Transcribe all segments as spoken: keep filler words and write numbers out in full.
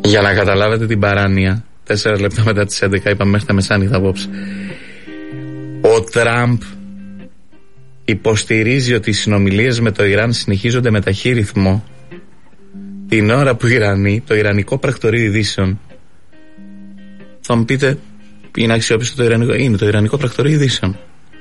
Για να καταλάβετε την παράνοια, τέσσερα λεπτά μετά τις έντεκα, είπαμε μέχρι τα μεσάνυχτα απόψε. Ο Τραμπ υποστηρίζει ότι οι συνομιλίες με το Ιράν συνεχίζονται με ταχύ ρυθμό την ώρα που οι Ιρανοί, το Ιρανικό Πρακτορείο Ειδήσεων, θα μου πείτε, είναι αξιόπιστο το Ιρανικό? Είναι το Ιρανικό Πρακτορείο Ειδήσεων.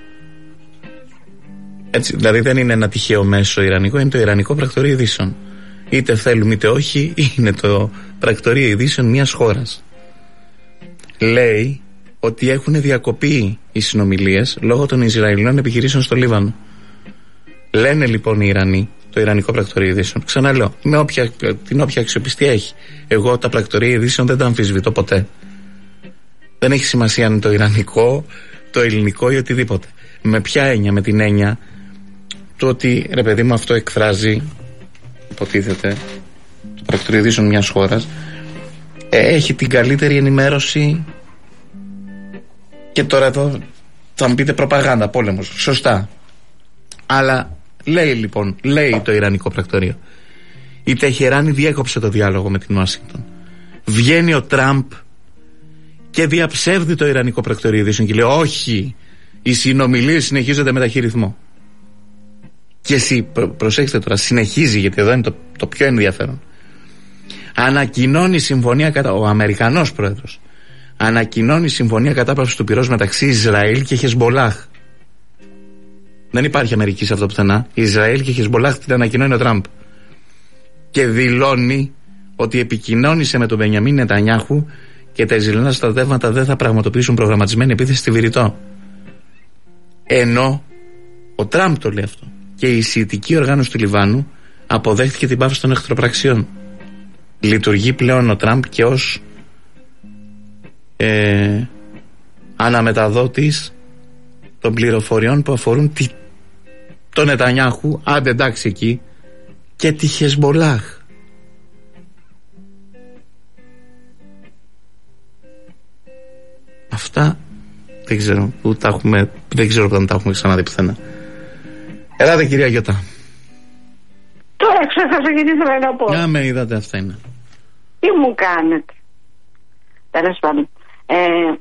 Έτσι, δηλαδή δεν είναι ένα τυχαίο μέσο Ιρανικό, είναι το Ιρανικό Πρακτορείο Ειδήσεων. Είτε θέλουμε είτε όχι, είναι το Πρακτορείο Ειδήσεων μιας χώρας. Λέει ότι έχουν διακοπεί οι συνομιλίες λόγω των Ισραηλινών επιχειρήσεων στο Λίβανο. Λένε λοιπόν οι Ιρανοί, το Ιρανικό Πρακτορείο Ειδήσεων, ξαναλέω, με όποια, την όποια αξιοπιστία έχει. Εγώ τα πρακτορεία ειδήσεων δεν τα αμφισβητώ ποτέ. Δεν έχει σημασία αν είναι το Ιρανικό, το ελληνικό ή οτιδήποτε. Με ποια έννοια? Με την έννοια του ότι, ρε παιδί μου, αυτό εκφράζει, υποτίθεται, το πρακτορείο ειδήσεων μιας χώρας, ε, έχει την καλύτερη ενημέρωση. Και τώρα εδώ θα μου πείτε προπαγάνδα, πόλεμος. Σωστά. Αλλά λέει λοιπόν, λέει το Ιρανικό Πρακτορείο, η Τεχεράνη διέκοψε το διάλογο με την Ουάσιγκτον. Βγαίνει ο Τραμπ και διαψεύδει το Ιρανικό Πρακτορείο Ειδήσεων και λέει όχι, οι συνομιλίες συνεχίζονται με ταχύ ρυθμό. Και εσύ, προ, προσέξτε τώρα, συνεχίζει, γιατί εδώ είναι το, το πιο ενδιαφέρον. Ανακοινώνει συμφωνία κατά, ο Αμερικανός πρόεδρος ανακοινώνει συμφωνία κατάπαυσης του πυρός μεταξύ Ισραήλ και Χεσμπολάχ. Δεν υπάρχει Αμερική σε αυτό πουθενά. Ισραήλ και Χεσμπολάχ την ανακοινώνει ο Τραμπ. Και δηλώνει ότι επικοινώνησε με τον Μπενιαμίν Νετανιάχου και τα Ισραηλινά στρατεύματα δεν θα πραγματοποιήσουν προγραμματισμένη επίθεση στη Βηρητό. Ενώ ο Τραμπ το λέει αυτό. Και η Σιητική Οργάνωση του Λιβάνου αποδέχτηκε την πάυση των εχθροπραξιών. Λειτουργεί πλέον ο Τραμπ και ως ε, αναμεταδότης των πληροφοριών που αφορούν τη, τον Νετανιάχου, άντε εντάξει εκεί, και τη Χεσμπολάχ. Αυτά δεν ξέρω που τα έχουμε, δεν ξέρω που τα έχουμε ξαναδεί πουθενά. Ελάτε κυρία Γιώτα. Τώρα ξέχασα γιατί ήθελα να πω. Να με είδατε, αυτά είναι. Τι μου κάνετε? Τέλος πάντων. Ε,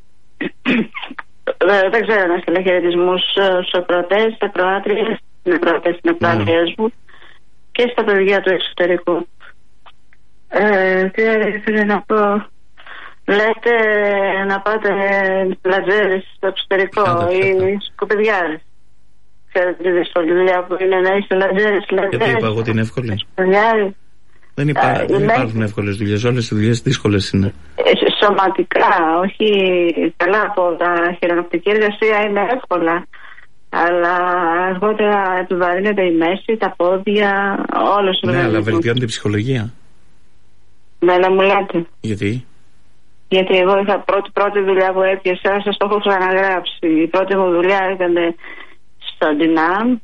δεν ξέρω να στείλω χαιρετισμούς στους ακροατές, στα ακροάτριες, στην ακροατές, στην ακροάτριες μου και στα παιδιά του εξωτερικού. Ε, τι ήθελα να πω? Λέτε να πάτε λατζέρες στο εξωτερικό ή σκουπιδιάρες. Ξέρετε τη δύσκολη δουλειά που είναι να είστε λατζέρες, λατζέρες. Γιατί είπα εγώ την εύκολη? Δεν, υπά... uh, δεν υπάρχουν εύκολες δουλειές, όλες οι δουλειές δύσκολες είναι. Σωματικά, όχι καλά από τα χειρονακτική εργασία είναι εύκολα. Αλλά αργότερα επιβαρύνεται η μέση, τα πόδια, όλος ο Ναι, αλλά βελτιώνει την ψυχολογία. Ναι, αλλά μου λέτε. Γιατί? Γιατί εγώ είχα πρώτη, πρώτη δουλειά που έπιασα, σας το έχω ξαναγράψει. Η πρώτη μου δουλειά ήταν στο Ντινάμ.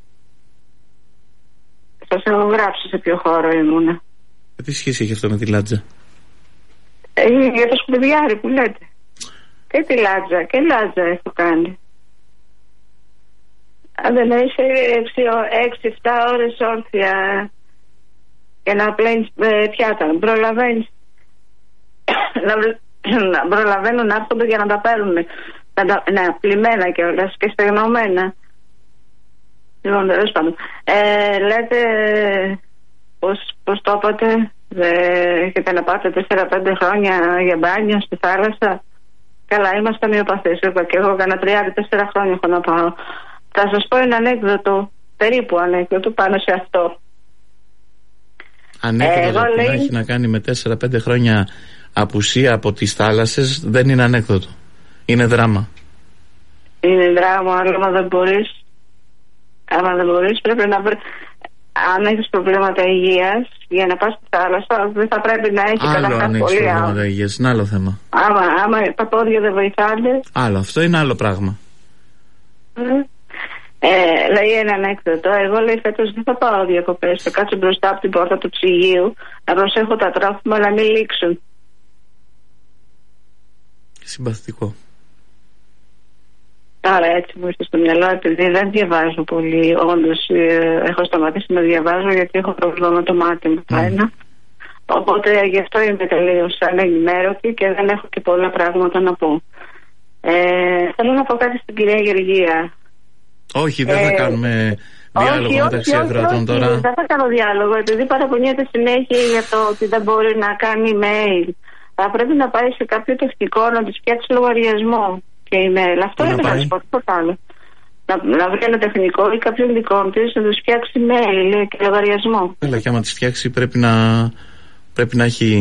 Σας έχω γράψει σε ποιο χώρο ήμουνα. Τι σχέση έχει αυτό με τη λάτζα? Ε, για το σκουπιδιάρι που λέτε. Και τη λάτζα, και λάτζα έχω κάνει. Αν δεν είσαι έξι εφτά ώρες όρθια και να πλένεις πιάτα, προλαβαίνεις να, να προλαβαίνουν να έρχονται για να τα παίρνουν, να πλημμένα και όλα και στεγνωμένα. Λοιπόν, τέλος πάντων. Ε, λέτε πώς, πώς το είπατε, έχετε να πάτε τέσσερα πέντε χρόνια για μπάνιο στη θάλασσα? Καλά, είμαστε μειοπαθείς. Είπα και εγώ έκανα τρία τέσσερα χρόνια έχω να πάω. Θα σας πω ένα ανέκδοτο, περίπου ανέκδοτο πάνω σε αυτό. Ανέκδοτο ε, που λέει... έχει να κάνει με τέσσερα πέντε χρόνια απουσία από τις θάλασσες δεν είναι ανέκδοτο. Είναι δράμα. Είναι δράμα, αλλά άμα δεν μπορείς, άμα δεν μπορείς πρέπει να βρει... Αν έχεις προβλήματα υγείας, για να πας στη θάλασσα δεν θα πρέπει να έχει άλλο καταρχάς αν πολύ. Άλλο αν έχεις προβλήματα υγείας, είναι άλλο θέμα. Άμα, άμα τα πόδια δεν βοηθάνε. Άλλο, αυτό είναι άλλο πράγμα. Mm. Ε, λέει ένα ανέκδοτο. Εγώ λέει φέτος δεν θα πάω διακοπές. Θα κάτσω μπροστά από την πόρτα του ψυγείου να προσέχω τα τρόφιμα να μην λήξουν. Συμπαθητικό. Άρα έτσι μου ήρθε στο μυαλό, επειδή δεν διαβάζω πολύ. Όντως ε, έχω σταματήσει να διαβάζω γιατί έχω πρόβλημα με το μάτι μου. Mm. Ένα. Οπότε γι' αυτό είμαι τελείως ανενημέρωτη και δεν έχω και πολλά πράγματα να πω. Ε, θέλω να πω κάτι στην κυρία Γεωργία. Όχι, δεν ε, θα κάνουμε διάλογο μεταξύ ακροατών τώρα. Δεν θα κάνω διάλογο, επειδή παραπονιέται συνέχεια για το ότι δεν μπορεί να κάνει email. Θα πρέπει να πάει σε κάποιο τεχνικό να του φτιάξει λογαριασμό και email. Αυτό είναι να σου πω, τίποτα άλλο. Να, να βρει ένα τεχνικό ή κάποιον δικό τη να του φτιάξει email και λογαριασμό. Έλα, και άμα τη φτιάξει πρέπει να, πρέπει να έχει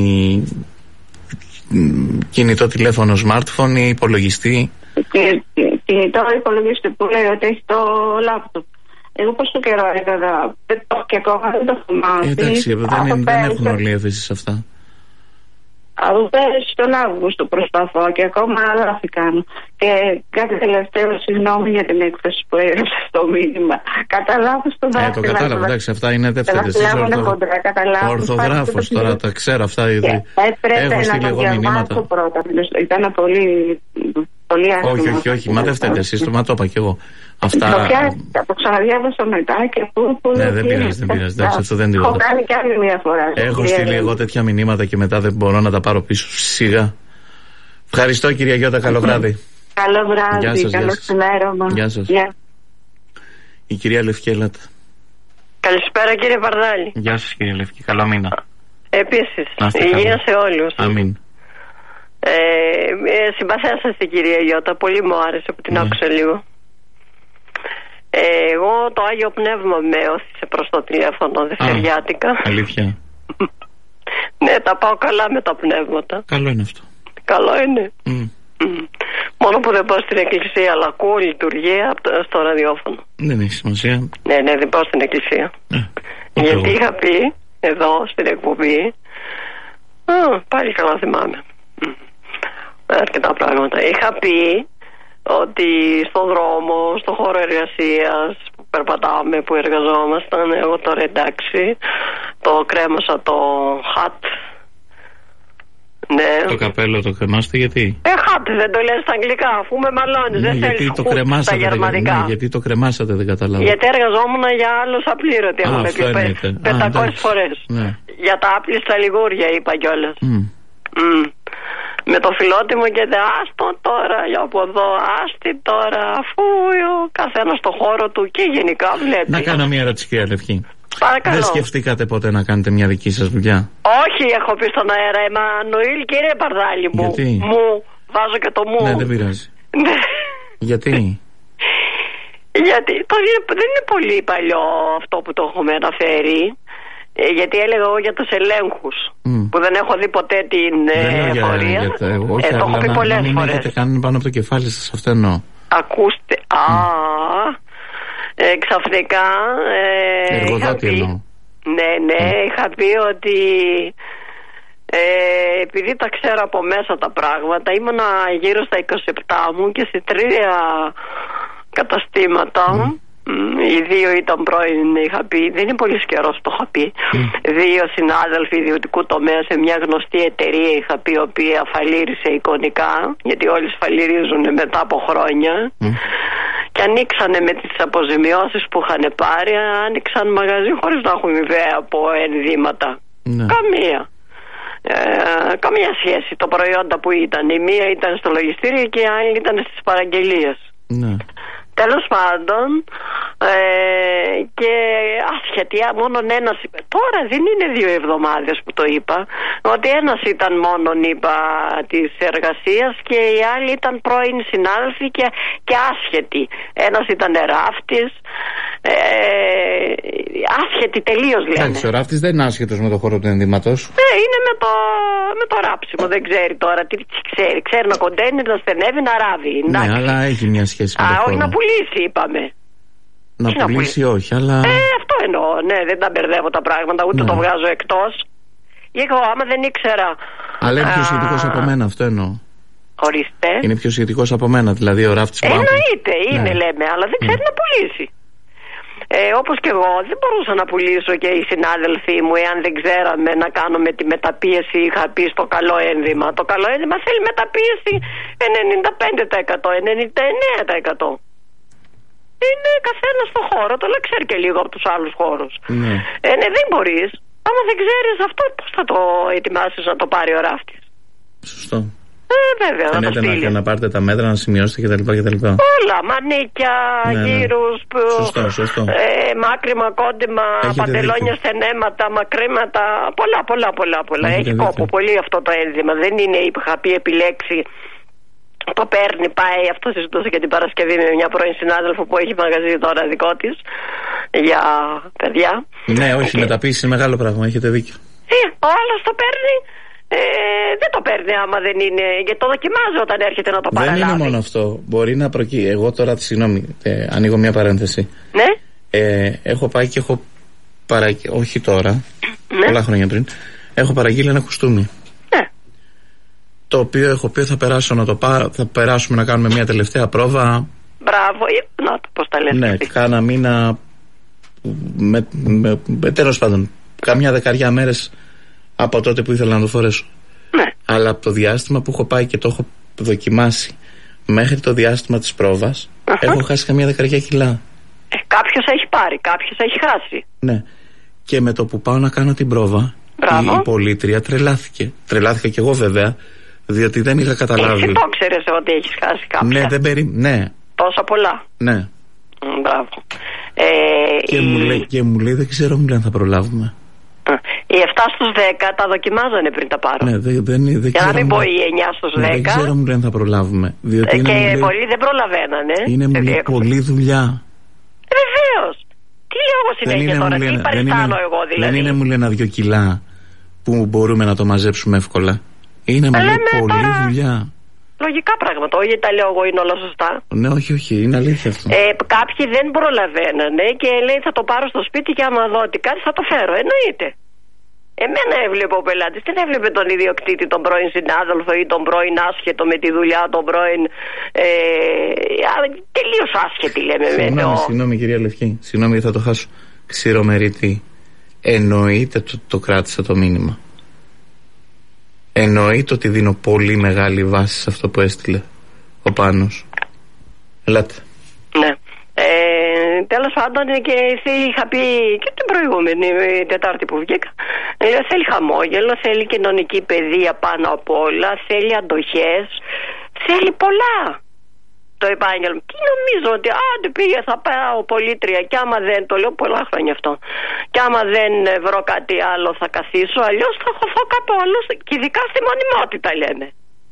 κινητό τηλέφωνο, smartphone ή υπολογιστή. Και, κινητό υπολογιστή που λέει ότι έχει το λάπτοπ. Εγώ πόσο καιρό έκανα, και ακόμα δεν το θυμάμαι. Ε, εντάξει, δεν, δεν έχουν όλοι έφεση σε αυτά. Από πέρυσι τον Αύγουστο προσπαθώ και ακόμα λάθη κάνω. Και κάτι τελευταίο, συγγνώμη για την έκφραση που έγραψα στο μήνυμα. Κατά λάθος το δάχτυλο. Ε, το κατάλαβα, εντάξει, αυτά είναι δεύτερες. Ο Ορθογράφος τώρα τα ξέρω αυτά. Έχω στείλει εγώ μηνύματα. Ήταν πολύ... Όχι, όχι, όχι, μα δεν φταίτε εσείς, μα το είπα κι εγώ. Αυτά... Το ξαναδιάβασα μετά και πού... Ναι, δεν πειράζει, δεν πειράζει, εντάξει, αυτό δεν είναι τίποτα. Έχω κάνει κι άλλη μια φορά. Έχω στείλει εγώ τέτοια μηνύματα και μετά δεν μπορώ να τα πάρω πίσω, σιγά. Ευχαριστώ κυρία Γιώτα, καλό βράδυ. Καλό βράδυ, καλό ξημέρωμα. Γεια σας. Η κυρία Λευκή, έλατε. Καλησπέρα κύριε Παρδάλη. Γεια σας κύριε Λευκή, καλό μήνα. Επίσης, υγεία σε όλους. Αμήν. Ε, ε, συμπαθέσα στην κυρία Γιώτα, πολύ μου άρεσε που την ναι. άκουσα λίγο. Ε, εγώ το Άγιο Πνεύμα με όθησε προς το τηλέφωνο δευτεριάτικα. Αλήθεια. Ναι, τα πάω καλά με τα πνεύματα. Καλό είναι αυτό. Καλό είναι. Mm. Mm. Μόνο που δεν πάω στην εκκλησία, αλλά ακούω λειτουργία στο ραδιόφωνο. Δεν έχει σημασία. Ναι, ναι, δεν πάω στην εκκλησία. Ε, Γιατί εγώ. είχα πει εδώ στην εκπομπή. Α, πάλι καλά θυμάμαι. Αρκετά πράγματα. Είχα πει ότι στον δρόμο, στον χώρο εργασίας που περπατάμε, που εργαζόμασταν, εγώ τώρα εντάξει, το κρέμασα το χατ. Ναι. Το καπέλο το κρεμάστε γιατί? Ε, χατ δεν το λες στα αγγλικά, αφού με μαλώνεις, ναι, δεν θέλεις το στα γερμανικά. Ναι, γιατί το κρεμάσατε, δεν καταλάβω. Γιατί εργαζόμουν για άλλους απλήρωτοι, έχουμε πει πεντακόσιες φορές. Ναι. Για τα άπλιστα λιγούρια είπα κιόλας. Mm. Mm. Με το φιλότιμο και δε άστο τώρα για από εδώ, άστη τώρα, αφού ο καθένας στο χώρο του και γενικά βλέπει. Να κάνω μια ερώτηση κυρία Λευκή. Παρακαλώ. Δεν σκεφτήκατε ποτέ να κάνετε μια δική σας δουλειά? Όχι, έχω πει στον αέρα, Εμμανουήλ, κύριε Παρδάλη μου. Γιατί? Μου, βάζω και το μου. Ναι, δεν πειράζει. Γιατί? Γιατί το, δεν είναι πολύ παλιό αυτό που το έχουμε αναφέρει. Ε, γιατί έλεγα εγώ για τους ελέγχους mm. που δεν έχω δει ποτέ την ε, πορεία. Ε, το έχω πει να, πολλές να μην φορές. Έχετε κάνει πάνω από το κεφάλι σας, αυτό εννοώ. Ακούστε, mm. α, ε, ξαφνικά ε, εργοδότη εννοώ. Ναι, ναι, mm. είχα πει ότι ε, επειδή τα ξέρω από μέσα τα πράγματα, ήμουνα γύρω στα είκοσι επτά μου και σε τρία καταστήματα mm. Οι δύο ήταν πρώην, είχα πει, δεν είναι πολύ καιρό το είχα πει. Mm. Δύο συνάδελφοι ιδιωτικού τομέα σε μια γνωστή εταιρεία, είχα πει, η οποία φαλήρισε εικονικά, γιατί όλοι σφαλυρίζουν μετά από χρόνια. Mm. Και ανοίξανε με τις αποζημιώσεις που είχαν πάρει, άνοιξαν μαγαζί χωρίς να έχουν ιδέα από ενδύματα. Mm. Καμία. Ε, καμία σχέση το προϊόντα που ήταν. Η μία ήταν στο λογιστήριο και η άλλη ήταν στις παραγγελίες. Mm. Τέλος πάντων, ε, και άσχετη, μόνον ένας, τώρα δεν είναι δύο εβδομάδες που το είπα, ότι ένας ήταν μόνον, είπα, της εργασίας και οι άλλοι ήταν πρώην συνάδελφοι και, και άσχετοι. Ένας ήταν ράφτης, ε, άσχετοι τελείως λένε. Εντάξει, ο ράφτης δεν είναι άσχετος με το χώρο του ενδύματος. Ναι, είναι με το, με το ράψιμο, δεν ξέρει τώρα τι ξέρει. Ξέρει να κοντένει, να στενεύει, να ράβει. Ναι, εντάξει. Αλλά έχει μια σχέση με το χώρο. Όχι να πουλήσει, είπαμε. Να τι πουλήσει, να όχι, αλλά. Ε, αυτό εννοώ. Ναι, δεν τα μπερδεύω τα πράγματα, ούτε ναι. το βγάζω εκτός. Εγώ, άμα δεν ήξερα. Αλλά είναι πιο σχετικός από μένα, αυτό εννοώ. Ορίστε. Είναι πιο σχετικός από μένα, δηλαδή ο ράφτης που. Εννοείται, είναι ναι. λέμε, αλλά δεν ξέρει ναι. να πουλήσει. Ε, όπως και εγώ, δεν μπορούσα να πουλήσω και οι συνάδελφοί μου, εάν δεν ξέραμε να κάνουμε τη μεταπίεση. Είχα πει στο καλό ένδυμα. Το καλό ένδυμα θέλει μεταπίεση ενενήντα πέντε τοις εκατό, ενενήντα εννέα τοις εκατό. Είναι καθένα στο χώρο, το λέει, ξέρει και λίγο από τους άλλους χώρους. Ναι. Ε, ναι, δεν μπορείς. Άμα δεν ξέρεις αυτό, πώς θα το ετοιμάσεις να το πάρει ο ράφτης? Σωστό. Ε, βέβαια, να το στείλει. Να, να πάρετε τα μέτρα, να σημειώσετε κτλ. Όλα, μανίκια, ναι, γύρους, ναι. Σωστό, σωστό. Ε, μάκρυμα, κόντιμα, παντελόνια, στενέματα, μακρύματα, πολλά, πολλά, πολλά, πολλά. Έχετε Έχει δίκιο. Κόπο πολύ αυτό το ένδυμα. Δεν είναι, είχα πει, επιλέξει. Το παίρνει, πάει. Αυτό συζητούσα και την Παρασκευή με μια πρώην συνάδελφο που έχει μαγαζί τώρα δικό της για παιδιά. Ναι, όχι, και... μεταποίηση είναι μεγάλο πράγμα, έχετε δίκιο. Ε, ο άλλος το παίρνει. Ε, δεν το παίρνει άμα δεν είναι. Γιατί το δοκιμάζει όταν έρχεται να το παραλάβει. Δεν είναι μόνο αυτό. Μπορεί να προκύει. Εγώ τώρα, συγγνώμη, ε, ανοίγω μια παρένθεση. Ναι. Ε, έχω πάει και έχω παραγγείλει. Όχι τώρα. Ναι. Πολλά χρόνια πριν. Έχω παραγγείλει ένα κουστούμι. Ναι. Το οποίο έχω πει θα περάσω να το πάρω. Θα περάσουμε να κάνουμε μια τελευταία πρόβα. Μπράβο. Να το πώς τα λες. Ναι, κάνα μήνα. Με, με, με, τέλος πάντων, καμιά δεκαριά μέρες από τότε που ήθελα να το φορέσω. Ναι. Αλλά από το διάστημα που έχω πάει και το έχω δοκιμάσει μέχρι το διάστημα της πρόβας, uh-huh. έχω χάσει καμιά δεκαριά κιλά. Ε, κάποιος έχει πάρει, κάποιος έχει χάσει. Ναι. Και με το που πάω να κάνω την πρόβα, η, η πολίτρια τρελάθηκε. Τρελάθηκα κι εγώ βέβαια, διότι δεν είχα καταλάβει. Εσύ το ξέρεις ότι έχεις χάσει κάποια. Ναι, δεν περί... ναι. Τόσα πολλά. Ναι. Μπράβο. Ε, και, η... μου λέει, και μου λέει, δεν ξέρω, μου λέει αν θα προλάβουμε. Οι επτά στους δέκα τα δοκιμάζανε πριν τα πάρουν. Ναι, δεν, δεν, δεν για να μην πω οι εννιά στους δέκα. Δεν ξέρω, μου λέει αν θα προλάβουμε. Διότι ε, είναι, και λέει, πολλοί δεν προλαβαίνανε. Είναι μου λέει πολλή δουλειά. Βεβαίως. Τι λόγος είναι τώρα, τι παριστάνω εγώ δηλαδή. Δεν είναι μου λέει ένα δυο κιλά που μπορούμε να το μαζέψουμε εύκολα. Είναι μου λέει πολλή τώρα... δουλειά. Λογικά πράγματα, όχι τα λέω εγώ είναι όλα σωστά. Ναι, όχι, όχι, είναι αλήθεια αυτό. Ε, κάποιοι δεν προλαβαίνανε και λέει θα το πάρω στο σπίτι και άμα δω ότι κάτι θα το φέρω. Εννοείται. Εμένα έβλεπε ο πελάτης, δεν έβλεπε τον ιδιοκτήτη, τον πρώην συνάδελφο ή τον πρώην άσχετο με τη δουλειά, τον πρώην. Ε, τελείως άσχετη λέμε. Συγγνώμη, το... συγγνώμη κυρία Λευκή, συγγνώμη θα το χάσω. Ξηρομερίτη, εννοείται το, το κράτησα το μήνυμα. Εννοείται ότι δίνω πολύ μεγάλη βάση σε αυτό που έστειλε ο Πάνος. Ελάτε. Ναι. Ε, τέλος πάντων και είχα πει και την προηγούμενη Τετάρτη που βγήκα. Λέω, θέλει χαμόγελο, θέλει κοινωνική παιδεία πάνω απ' όλα, θέλει αντοχές, θέλει πολλά το επάγγελμα. Και νομίζω ότι άντε πήγε θα πάω πολίτρια και άμα δεν, το λέω πολλά χρόνια αυτό, και άμα δεν βρω κάτι άλλο θα καθίσω, αλλιώς θα χωθώ κάπου αλλού και ειδικά στη μονιμότητα λένε.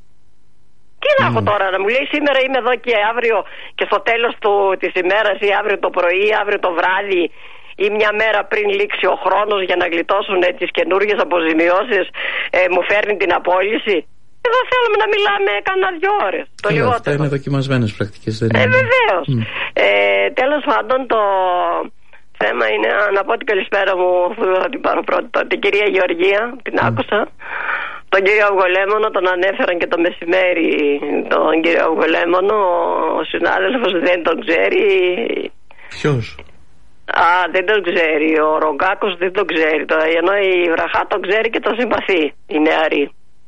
Τι να έχω τώρα να μου λέει σήμερα είμαι εδώ και αύριο και στο τέλος του, της ημέρας ή αύριο το πρωί ή αύριο το βράδυ ή μια μέρα πριν λήξει ο χρόνος για να γλιτώσουν τις καινούργιες αποζημιώσεις ε, μου φέρνει την απόλυση. Εδώ θέλουμε να μιλάμε κανένα δυο ώρες. Το ε, λιγότερο. Αυτά είναι δοκιμασμένες πρακτικές. Δεν ε, είναι... βεβαίως. Mm. Ε, τέλος πάντων το θέμα είναι να πω την καλησπέρα μου, θα την πάρω πρώτη, την κυρία Γεωργία, την mm. άκουσα. Τον κύριο Αυγολέμονο τον ανέφεραν και το μεσημέρι. Τον κύριο Αυγολέμονο, ο συνάδελφος δεν τον ξέρει. Ποιος? Α, δεν τον ξέρει. Ο Ρογκάκος δεν τον ξέρει. Ενώ η Βραχά τον ξέρει και τον συμπαθεί, η νεαρή.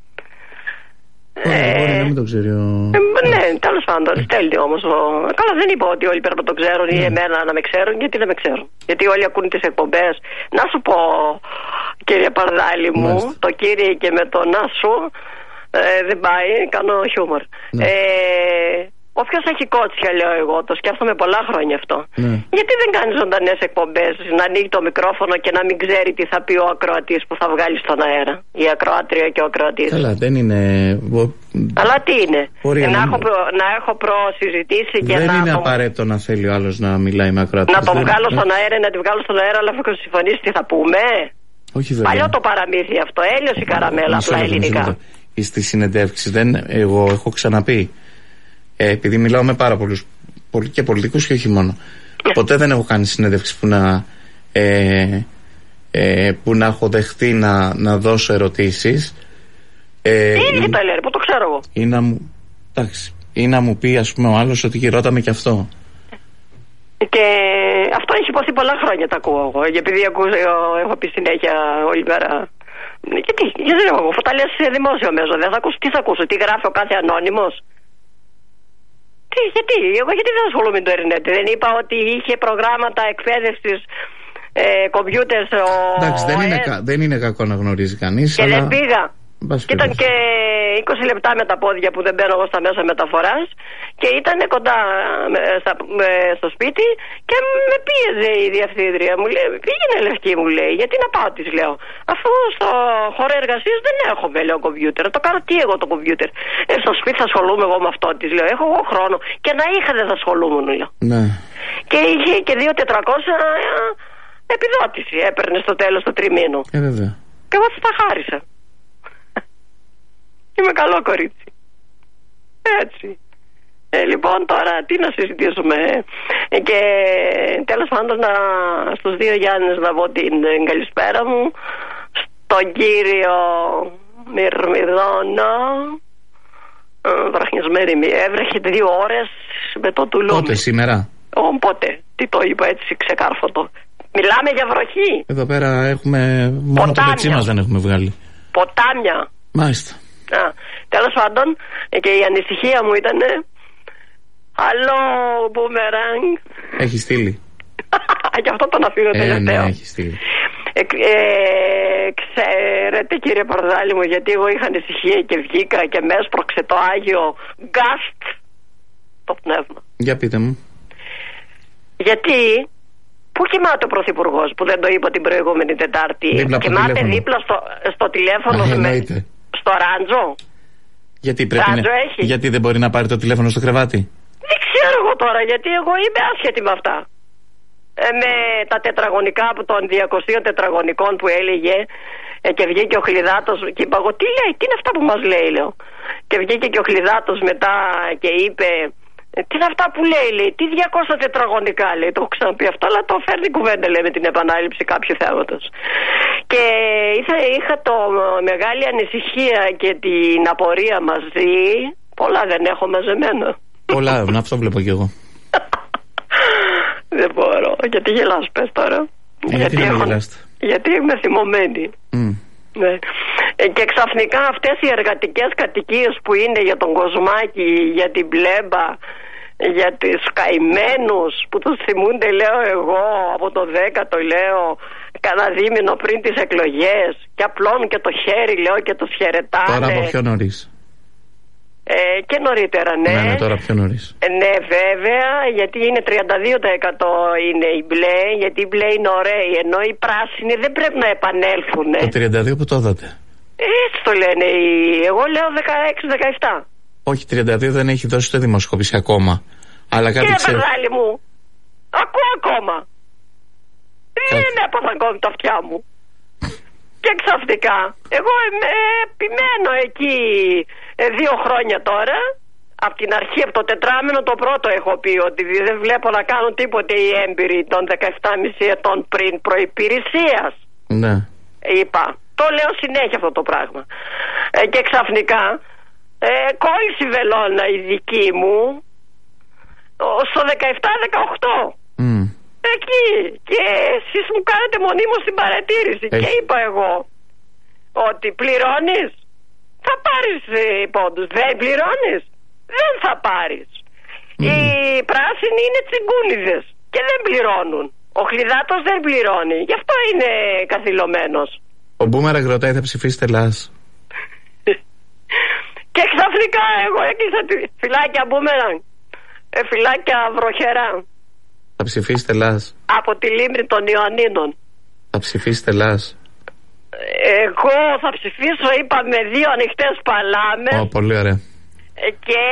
Ωραία, ε, μπορεί να μην το ξέρει ο... Ε, ναι, τέλος πάντων, στέλνει όμως. Ο... Καλά, δεν είπα ότι όλοι πρέπει να το ξέρουν ή εμένα να με ξέρουν, γιατί δεν με ξέρουν. Γιατί όλοι ακούν τις εκπομπές. Να σου πω, κύριε Παρδάλη μου, Μάλιστα. το κύριε και με το να σου ε, δεν πάει, κάνω χιούμορ. Ναι. Ε, Όποιος έχει κότσια, λέω εγώ, το σκέφτομαι πολλά χρόνια αυτό. Ναι. Γιατί δεν κάνει ζωντανές εκπομπές, να ανοίγει το μικρόφωνο και να μην ξέρει τι θα πει ο ακροατής που θα βγάλει στον αέρα, η ακροάτρια και ο ακροατής. Καλά, δεν είναι. Αλλά τι είναι, ε, να, έχω προ... να έχω προσυζητήσει και δεν να. Δεν είναι το... απαραίτητο να θέλει ο άλλος να μιλάει με ακροατής. Να το δεν... βγάλω στον αέρα, να τη βγάλω στον αέρα, αλλά έχω συμφωνήσει τι θα πούμε. Όχι βέβαια. Παλιό το παραμύθι αυτό, έλειωσε η καραμέλα, απλά ελληνικά. Στις συνεντεύξεις δεν, εγώ έχω ξαναπεί. Ε, επειδή μιλάω με πάρα πολλούς και πολιτικούς και όχι μόνο, ποτέ δεν έχω κάνει συνέντευξη που να, ε, ε, που να έχω δεχτεί να, να δώσω ερωτήσεις. Ε, ή, τα λέει, που το ξέρω εγώ. Ή να μου, εντάξει, ή να μου πει ας πούμε ο άλλος ότι ρώταμε και αυτό. Και αυτό έχει υποθεί πολλά χρόνια, τα ακούω εγώ. Επειδή ακούω, έχω πει συνέχεια όλη μέρα. Γιατί, γιατί δεν έχω εγώ, αφού τα λες σε δημόσιο μέσο, δεν θα ακούσω, τι θα ακούσω, τι γράφει ο κάθε ανώνυμος. Τι, γιατί, εγώ γιατί δεν ασχολούμαι με το Ιντερνετ. Δεν είπα ότι είχε προγράμματα εκπαίδευσης ε, κομπιούτερ. Εντάξει, δεν είναι, κα, δεν είναι κακό να γνωρίζει κανείς. Και αλλά... δεν πήγα. Και ήταν και είκοσι λεπτά με τα πόδια που δεν μπαίνω εγώ στα μέσα μεταφοράς και ήταν κοντά στα, στο σπίτι και με πίεζε η διευθύντρια. Μου λέει, πήγαινε Λευκή, μου λέει, γιατί να πάω, της λέω. Αφού στο χώρο εργασίας δεν έχω, με λέω, κομπιούτερ. Το κάνω τι εγώ το κομπιούτερ. Ε, στο σπίτι θα ασχολούμαι εγώ με αυτό, της λέω. Έχω εγώ χρόνο. Και να είχα δεν θα ασχολούμουν, λέω. Ναι. Και είχε και δύο χιλιάδες τετρακόσια επιδότηση έπαιρνε στο τέλος του τριμήνου. Ε, βέβαια. Και εγώ τα χάρισα. Είμαι καλό κορίτσι. Έτσι. Ε, λοιπόν, τώρα τι να συζητήσουμε. Ε, και τέλος πάντων να, στους δύο Γιάννης να πω την, την καλησπέρα μου. Στον κύριο Μυρμηδόνο. Ε, βραχνιασμένη έβρεχε δύο ώρες με το τουλούμι. Πότε, σήμερα? Ω, πότε. Τι το είπα έτσι ξεκάρφωτο. Μιλάμε για βροχή. Εδώ πέρα έχουμε μόνο ποτάμια. Το πετσί μας δεν έχουμε βγάλει. Ποτάμια. Μάλιστα. Α, τέλος πάντων, και η ανησυχία μου ήταν άλλο μπούμεραγκ. Έχει στείλει. Γι' αυτό τον αφήνω ε, τελευταίο. Ναι, έχει στείλει. Ε, ε, ξέρετε κύριε Παρδάλη μου, γιατί εγώ είχα ανησυχία και βγήκα και με έσπρωξε το Άγιο Γκάστ το πνεύμα. Για πείτε μου. Γιατί πού κοιμάται ο Πρωθυπουργός που δεν το είπα την προηγούμενη Τετάρτη? Δίπλα κοιμάται δίπλα στο, στο τηλέφωνο. Α, με, στο ράντζο. Γιατί, πρέπει ράντζο να... έχει. γιατί δεν μπορεί να πάρει το τηλέφωνο στο κρεβάτι? Δεν ξέρω εγώ τώρα, γιατί εγώ είμαι άσχετη με αυτά. Ε, με τα τετραγωνικά από των διακοσίων τετραγωνικών που έλεγε ε, και βγήκε ο Χλιδάτος και είπα εγώ τι λέει, τι είναι αυτά που μας λέει, λέω. Και βγήκε και ο Χλιδάτος μετά και είπε ε, τι είναι αυτά που λέει, λέει, τι διακόσια τετραγωνικά, λέει, το έχω ξαναπεί αυτό, αλλά το φέρνει κουβέντα, λέει, με την επανάληψη κάποιου θέματος. Και είχα, είχα το μεγάλη ανησυχία και την απορία μαζί, πολλά δεν έχω μαζεμένα. Πολλά, αυτό βλέπω κι εγώ. Δεν μπορώ. Γιατί γελάς, πες τώρα? Ε, γιατί γιατί, έχω... γιατί είμαι θυμωμένη. Mm. Ναι. Ε, και ξαφνικά αυτές οι εργατικές κατοικίες που είναι για τον Κοσμάκη, για την Πλέμπα, για τους καημένους που τους θυμούνται, λέω εγώ, από το δέκατο, λέω, κανένα δίμηνο πριν τις εκλογές, και απλώνουν και το χέρι, λέω, και τους χαιρετάνε. Τώρα από πιο νωρίς. Ε, και νωρίτερα, ναι. Ναι, ναι, τώρα πιο νωρίς. Ε, ναι, βέβαια, γιατί είναι τριάντα δύο τοις εκατό είναι οι μπλε, γιατί οι μπλε είναι ωραίοι, ενώ οι πράσινοι δεν πρέπει να επανέλθουν. Το τριάντα δύο που το είδατε? Έτσι το λένε. Εγώ λέω δεκαέξι δεκαεπτά. Όχι, τριάντα δύο δεν έχει δώσει το δημοσκόπηση ακόμα. Αλλά κάτι Κύριε ξέρει. Περδάλη μου, ακούω ακόμα. Κάτι. Δεν έπαθα ακόμη τα αυτιά μου. Και ξαφνικά, εγώ επιμένω εκεί δύο χρόνια τώρα, από την αρχή, από το τετράμινο το πρώτο έχω πει ότι δεν βλέπω να κάνουν τίποτε οι έμπειροι των δεκαεπτά και μισό ετών πριν προϋπηρεσίας. Ναι. Είπα, το λέω συνέχεια αυτό το πράγμα. Ε, και ξαφνικά, ε, κόλλησε η βελόνα η δική μου στο δεκαεπτά δεκαοκτώ. Mm. Εκεί. Και εσείς μου κάνετε μονίμως την παρατήρηση. Έχει. Και είπα εγώ ότι πληρώνεις, θα πάρεις ε, πόντους. Δεν πληρώνεις, δεν θα πάρεις. Mm. Οι πράσινοι είναι τσιγκούνιδες και δεν πληρώνουν. Ο Χλιδάτος δεν πληρώνει, γι' αυτό είναι καθυλωμένος. Ο Μπούμεραγ ρωτάει, θα ψηφίσετε Ελλάς? Και ξαφνικά εγώ έκλεισα τη φυλάκια Μπούμεραγ, ε, φυλάκια βροχερά. Θα ψηφίσετε Ελλάς? Από τη λίμνη των Ιωαννίνων. Θα ψηφίσετε Ελλάς? Εγώ θα ψηφίσω, είπα, με δύο ανοιχτές παλάμες. Ω, πολύ ωραία. Και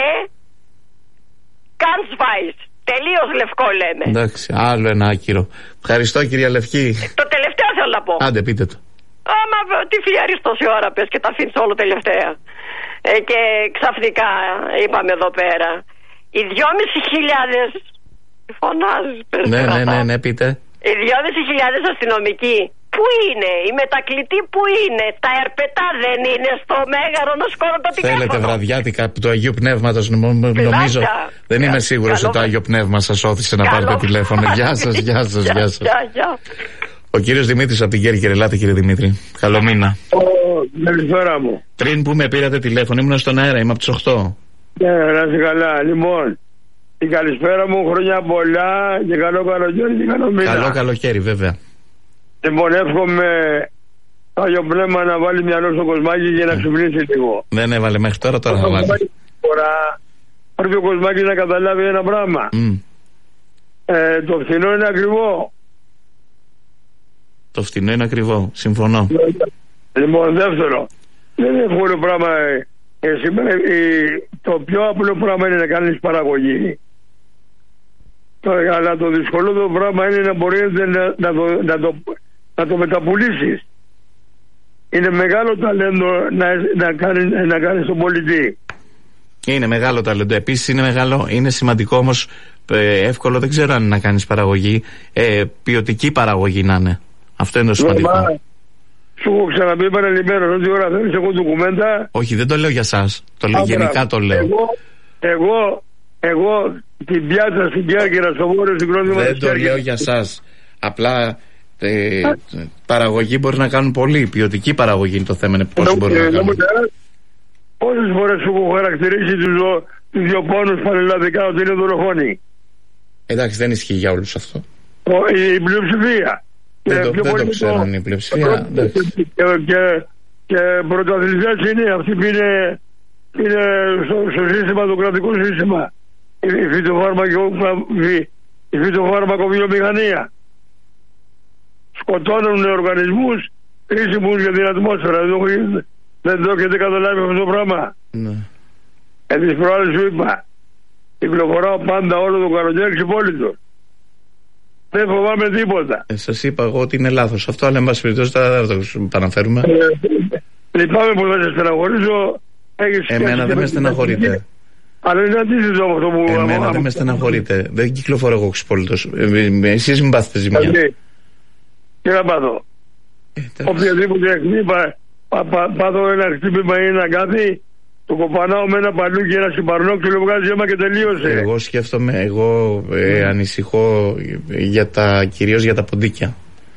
Κάνσβάις. Τελείως λευκό λέμε. Εντάξει, άλλο ένα άκυρο. Ευχαριστώ κυρία Λευκή. Το τελευταίο θέλω να πω. Άντε, πείτε το. Άμα τι φιλιαρείς τόση ώρα πες και τα αφήνεις όλο τελευταία. Ε, και ξαφνικά είπαμε εδώ πέρα, οι δυόμισι χιλιάδες φωνάζεις πες. Ναι, ναι, ναι, ναι, πείτε. Οι δυόμισι χιλιάδες αστυνομικοί πού είναι, οι μετακλητοί πού είναι, τα ερπετά δεν είναι στο Μέγαρο να σκόρουν το τηλέφωνο? Θέλετε βραδιάτικα του Αγίου Πνεύματος, νομίζω. Δεν είμαι σίγουρος ότι το Άγιο Πνεύμα σας όθησε να πάρετε τηλέφωνο. Γεια σας, γεια σας, γεια σας. Ο κύριος Δημήτρης από την Κέρκυρα, ελάτε κύριε Δημήτρη. Καλό μήνα. Καλησπέρα μου. Πριν που με πήρατε τηλέφωνο, ήμουν στον αέρα, είμαι από τις οκτώ. Ναι, να είσαι καλά. Λοιπόν, την καλησπέρα μου, χρόνια πολλά και καλό καλοκαίρι και καλό μήνα. Καλό καλοκαίρι, βέβαια. Λοιπόν, εύχομαι Άγιο Πνεύμα να βάλει μυαλό στο Κοσμάκη και να ξυπνήσει λίγο. Δεν έβαλε μέχρι τώρα, τώρα θα βάλει. Πρέπει ο Κοσμάκης να καταλάβει ένα πράγμα. Mm. Ε, το φθηνό είναι ακριβό. Το φθηνό είναι ακριβό, συμφωνώ. Λοιπόν, δεύτερο, δεν είναι εύκολο πράγμα. Ε, σήμερα, ε, το πιο απλό πράγμα είναι να κάνεις παραγωγή. Το, αλλά το δυσκολότερο πράγμα είναι να μπορείς να, να, το, να, το, να το μεταπουλήσεις. Είναι μεγάλο ταλέντο να, να, κάνεις, να κάνεις τον πολιτή. Είναι μεγάλο ταλέντο. Επίσης είναι μεγάλο, είναι σημαντικό όμως, ε, εύκολο, δεν ξέρω αν είναι να κάνεις παραγωγή, ε, ποιοτική παραγωγή να είναι. Αυτό είναι το σημαντικό. Μα, σου έχω ξαναπεί επανελειμμένως ότι ώρα θέλεις εγώ ντοκουμέντα. Όχι, δεν το λέω για σας. Το λέω γενικά, το λέω. Εγώ, εγώ, εγώ την πιάτσα στην Κέρκυρα, στο βόρειο συγκρότημα. Δεν το λέω για σας. Απλά ε, παραγωγή μπορεί να κάνουν πολύ. Ποιοτική παραγωγή είναι το θέμα. Είναι πώς μπορεί να κάνουν. Πόσες φορές σου έχω χαρακτηρίσει τους, τους δύο πόνους πανελλαδικά ότι είναι δολοφόνοι. Εντάξει, δεν ισχύει για όλους αυτό. Ο, η, η πλειοψηφία. Δεν το, δεν το ξέρω αν η πλειοψηφία. Και, και, και πρωταθλητές είναι αυτοί που είναι, είναι στο, στο σύστημα, το κρατικό σύστημα. Η, η, φυτοφάρμακο, η, η φυτοφάρμακοβιομηχανία. Σκοτώνουν οργανισμούς χρήσιμους για την ατμόσφαιρα. Δεν, δεν το έχετε καταλάβει αυτό το πράγμα. Ναι. Ε, τις προάλλες σου είπα, κυκλοφοράω πάντα όλο το καλοκαίρι ξυπόλυτο. Δεν φοβάμαι τίποτα. Ε, σας είπα εγώ ότι είναι λάθος αυτό, αλλά εν πάση περιπτώσει δεν θα το επαναφέρουμε. Ε, λυπάμαι που θα σε στεναχωρήσω. Εμένα δεν με στεναχωρείτε. Αλλά είναι αντίθετο από αυτό που... Εμένα δεν με στεναχωρείτε. Δεν κυκλοφορώ εγώ ξυπόλυτος. Εσείς μην πάθετε ζημιά. Τι να πάθω. Οποιαδήποτε αιχμή πάθω ένα χτύπημα ή ένα κάτι, το κοπανάω με ένα παλούκι, ένα συμπαρνόξυλο, βγάζει αίμα και τελείωσε. Εγώ σκέφτομαι, εγώ ε, ανησυχώ για τα, κυρίως για τα ποντίκια.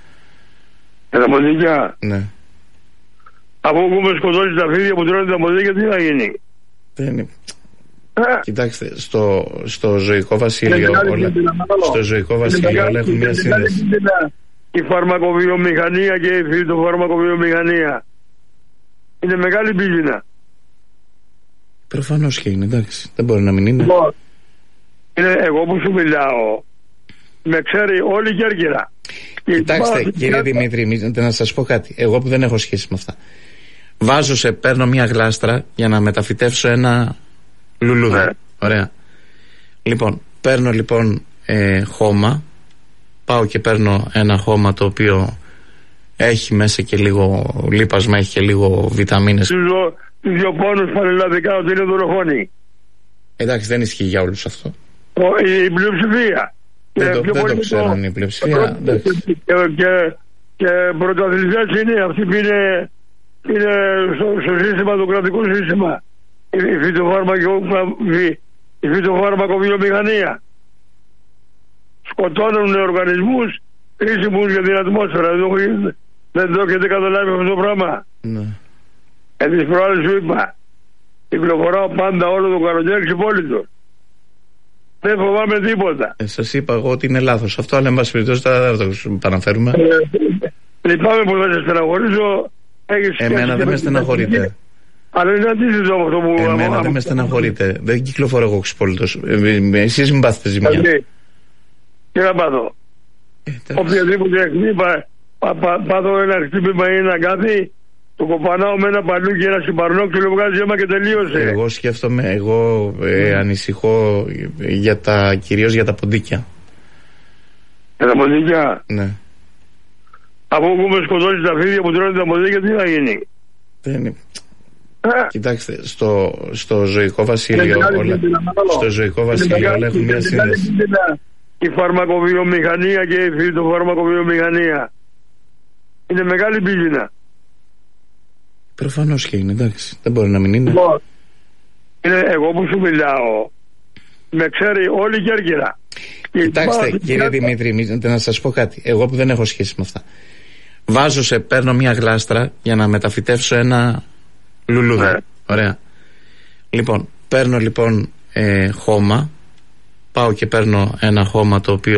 Για τα ποντίκια? Ναι. Αφού έχουμε σκοτώσει τα φίδια που τρώνε τα ποντίκια, τι θα γίνει? Δεν είναι... Κοιτάξτε, στο, στο ζωικό βασίλειο όλα, στο ζωικό βασίλειο όλα έχουν μια σύνδεση. Η φαρμακοβιομηχανία και η φυτοφαρμακοβιομηχανία είναι μεγάλη πίζινα. Προφανώς και είναι, εντάξει. Δεν μπορεί να μην είναι. Λοιπόν, είναι εγώ που σου μιλάω. Με ξέρει όλη η Κέρκυρα. Κοιτάξτε, και κύριε Δημήτρη, να σας πω κάτι. Εγώ που δεν έχω σχέση με αυτά. Βάζω σε, παίρνω μια γλάστρα για να μεταφυτεύσω ένα λουλούδι. Ναι. Ωραία. Λοιπόν, παίρνω λοιπόν ε, χώμα. Πάω και παίρνω ένα χώμα το οποίο έχει μέσα και λίγο λίπασμα, έχει και λίγο βιταμίνες. Τους δύο πόνους πανελλαδικά ότι είναι δολοφόνοι. Εντάξει, δεν ισχύει για όλους αυτό. Ο, η, η πλειοψηφία. Δεν το, δεν το ξέρω αν η πλειοψηφία. Και, και, και, και πρωταθλητές είναι αυτοί που είναι, είναι στο, στο σύστημα, το κρατικό σύστημα. Η, η, φυτοφάρμακο, η, η φυτοφάρμακοβιομηχανία. Σκοτώνουν οργανισμούς χρήσιμους για την ατμόσφαιρα. Δεν, δεν το έχετε καταλάβει αυτό το πράγμα. Ναι. Ε, τις προάλλες σου είπα, κυκλοφοράω πάντα όλο το καλοκαίρι ξυπόλυτο. Δεν φοβάμαι τίποτα. Ε, σας είπα εγώ ότι είναι λάθος αυτό, αλλά εν πάση περιπτώσει θα το επαναφέρουμε. Ε, λυπάμαι που θα σε στεναχωρήσω. Εμένα δεν με στεναχωρείτε. Αλλά είναι αντίθετο από αυτό που... Εμένα δεν με στεναχωρείτε. Δεν κυκλοφορώ εγώ ξυπόλυτος. Ε, εσείς μην πάθετε ζημιά. Τι να πάθω. Οποιαδήποτε αιχμή πάθω ένα χτύπημα ή ένα κάτι, το κοπανάω με ένα παλούκι, ένα συμπαρνόξυλο, βγάζει αίμα και τελείωσε. Εγώ σκέφτομαι, εγώ ε, mm. ανησυχώ για τα, κυρίως για τα ποντίκια. Για τα ποντίκια? Ναι. Αφού έχουμε σκοτώσει τα φίδια που τρώνε τα ποντίκια, τι θα γίνει? Δεν είναι... Κοιτάξτε, στο, στο ζωικό βασίλειο όλα, στο ζωικό βασίλειο όλα έχουν μια σύνδεση. Η φαρμακοβιομηχανία και η φυτοφαρμακοβιομηχανία είναι μεγάλη πίζινα. Προφανώς και είναι, εντάξει. Δεν μπορεί να μην είναι. Λοιπόν, είναι εγώ που σου μιλάω. Με ξέρει όλη η Κέρκυρα. Κοιτάξτε, και κύριε Δημήτρη, να σας πω κάτι. Εγώ που δεν έχω σχέση με αυτά. Βάζω σε, παίρνω μια γλάστρα για να μεταφυτεύσω ένα λουλούδι. Ναι. Ωραία. Λοιπόν, παίρνω λοιπόν ε, χώμα. Πάω και παίρνω ένα χώμα το οποίο